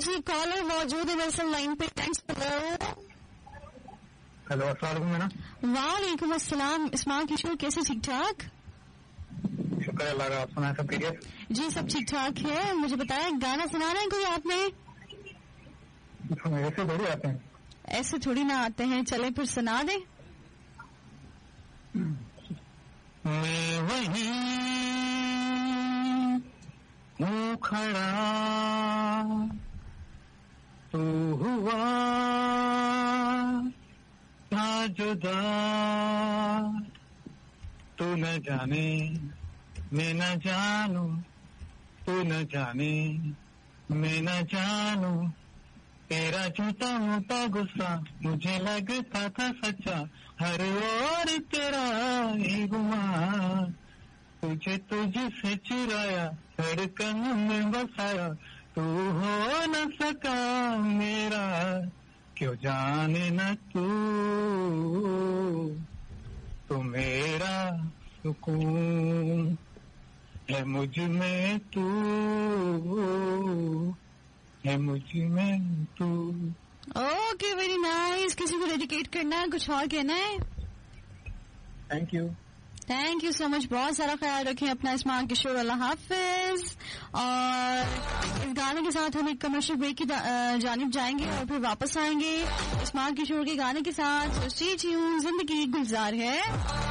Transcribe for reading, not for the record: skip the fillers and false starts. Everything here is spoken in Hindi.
जी कॉलर मौजूद है मेरे लाइन पे। थैंक्स। हेलो अस्सलाम वालेकुम। वालेकुम अस्सलाम। इस्माइल किशोर, कैसे? ठीक ठाक, शुक्र अल्लाह का। आप सुनाए सब ठीक है? जी सब ठीक ठाक है। मुझे बताएं, गाना सुना रहे हैं कोई आपने? ऐसे थोड़ी आते हैं। ऐसे थोड़ी ना आते हैं, चले फिर सुना दे। मैं वहीं हूँ खड़ा, तू हुआ ना जुदा, तू न जाने मैं न जानू, तू न जाने मैं न जानू, तेरा झूठा मोटा गुस्सा मुझे लगता था सच्चा, हर ओर तेरा ही गुमान, तुझे तुझसे चुराया धड़कन में बसाया, तू हो न सका मेरा क्यों जाने न तू मेरा सुकून है मुझ में, तू है मुझ में तू। Okay, very nice. किसी को डेडिकेट करना है, कुछ और कहना है? Thank you, thank you so much. बहुत सारा ख्याल रखें अपना। इस्माइल किशोर, अल्लाह हाफिज। और इस गाने के साथ हम एक कमर्शियल ब्रेक की जानिब जाएंगे और फिर वापस आएंगे इस्माइल किशोर के गाने के साथ। स्टे ट्यून्ड, जिंदगी गुलजार है।